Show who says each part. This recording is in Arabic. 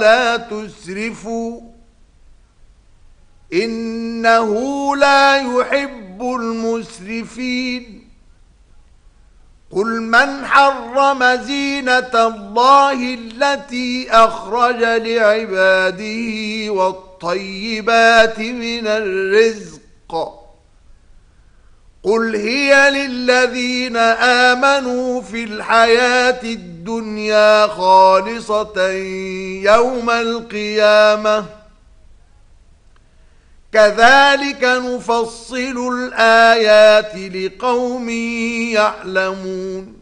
Speaker 1: لا تسرفوا إنه لا يحب المسرفين قل من حرم زينة الله التي أخرج لعباده والطيبات من الرزق قل هي للذين آمنوا في الحياة الدنيا خالصة يوم القيامة كذلك نفصل الآيات لقوم يعلمون